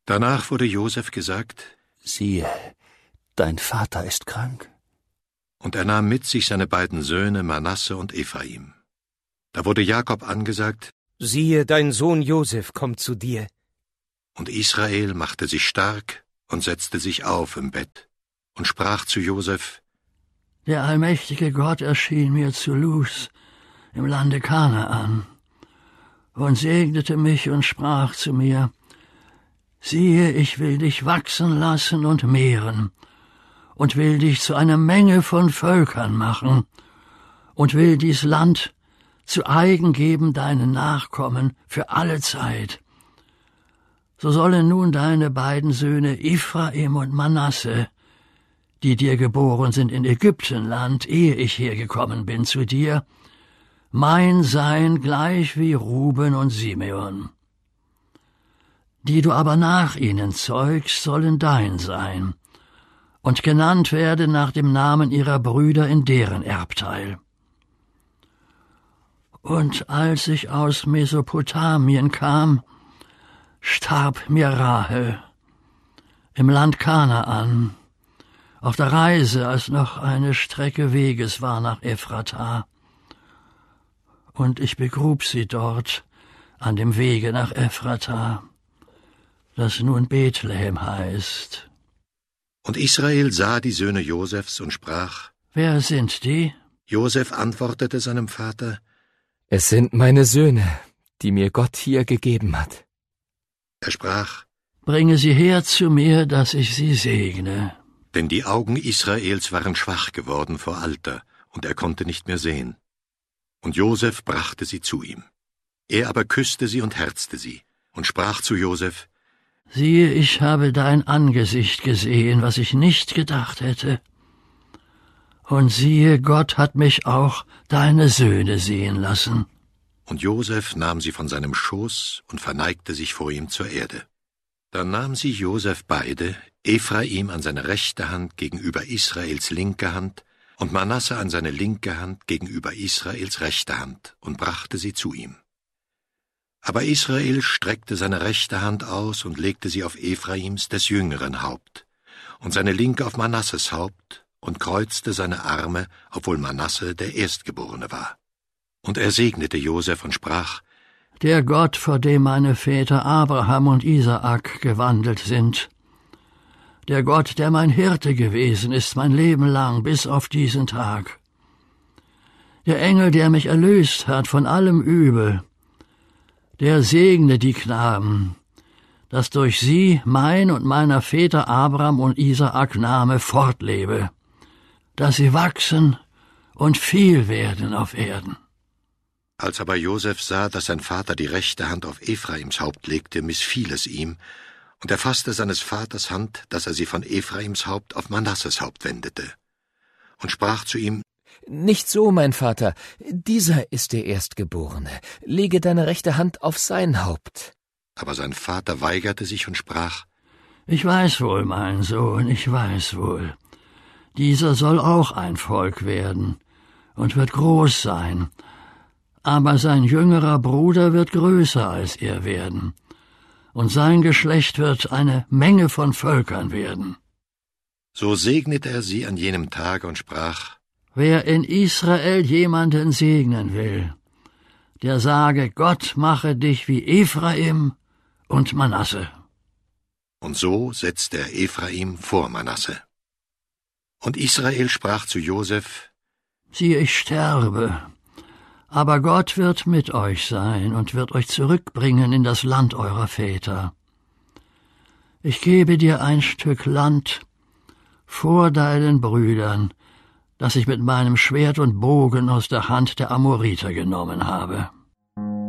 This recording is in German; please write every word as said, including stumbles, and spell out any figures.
Danach wurde Josef gesagt: Siehe, dein Vater ist krank. Und er nahm mit sich seine beiden Söhne Manasse und Ephraim. Da wurde Jakob angesagt: Siehe, dein Sohn Josef kommt zu dir. Und Israel machte sich stark und setzte sich auf im Bett und sprach zu Josef: Der allmächtige Gott erschien mir zu Luz im Lande Kanaan und segnete mich und sprach zu mir: Siehe, ich will dich wachsen lassen und mehren und will dich zu einer Menge von Völkern machen und will dies Land zu eigen geben deinen Nachkommen für alle Zeit. So sollen nun deine beiden Söhne Ephraim und Manasse, die dir geboren sind in Ägyptenland, ehe ich hergekommen bin zu dir, mein sein gleich wie Ruben und Simeon. Die du aber nach ihnen zeugst, sollen dein sein und genannt werden nach dem Namen ihrer Brüder in deren Erbteil. Und als ich aus Mesopotamien kam, starb mir Rahel im Land Kanaan, auf der Reise, als noch eine Strecke Weges war nach Ephrata. Und ich begrub sie dort an dem Wege nach Ephrata, das nun Bethlehem heißt. Und Israel sah die Söhne Josefs und sprach: Wer sind die? Josef antwortete seinem Vater: Es sind meine Söhne, die mir Gott hier gegeben hat. Er sprach: Bringe sie her zu mir, dass ich sie segne. Denn die Augen Israels waren schwach geworden vor Alter, und er konnte nicht mehr sehen. Und Josef brachte sie zu ihm. Er aber küsste sie und herzte sie, und sprach zu Josef: Siehe, ich habe dein Angesicht gesehen, was ich nicht gedacht hätte. Und siehe, Gott hat mich auch deine Söhne sehen lassen. Und Josef nahm sie von seinem Schoß und verneigte sich vor ihm zur Erde. Dann nahm sie Josef beide, Ephraim an seine rechte Hand gegenüber Israels linke Hand und Manasse an seine linke Hand gegenüber Israels rechte Hand und brachte sie zu ihm. Aber Israel streckte seine rechte Hand aus und legte sie auf Ephraims des jüngeren Haupt und seine linke auf Manasses Haupt und kreuzte seine Arme, obwohl Manasse der Erstgeborene war. Und er segnete Josef und sprach: Der Gott, vor dem meine Väter Abraham und Isaak gewandelt sind, der Gott, der mein Hirte gewesen ist mein Leben lang bis auf diesen Tag, der Engel, der mich erlöst hat von allem Übel, der segne die Knaben, dass durch sie mein und meiner Väter Abraham und Isaak Name fortlebe, dass sie wachsen und viel werden auf Erden. Als aber Josef sah, dass sein Vater die rechte Hand auf Ephraims Haupt legte, missfiel es ihm, und er fasste seines Vaters Hand, dass er sie von Ephraims Haupt auf Manasses Haupt wendete, und sprach zu ihm: Nicht so, mein Vater, dieser ist der Erstgeborene. Lege deine rechte Hand auf sein Haupt. Aber sein Vater weigerte sich und sprach: Ich weiß wohl, mein Sohn, ich weiß wohl. Dieser soll auch ein Volk werden und wird groß sein, aber sein jüngerer Bruder wird größer als er werden, und sein Geschlecht wird eine Menge von Völkern werden. So segnete er sie an jenem Tage und sprach: Wer in Israel jemanden segnen will, der sage, Gott mache dich wie Ephraim und Manasse. Und so setzte er Ephraim vor Manasse. Und Israel sprach zu Josef: Siehe, ich sterbe, aber Gott wird mit euch sein und wird euch zurückbringen in das Land eurer Väter. Ich gebe dir ein Stück Land vor deinen Brüdern, das ich mit meinem Schwert und Bogen aus der Hand der Amoriter genommen habe.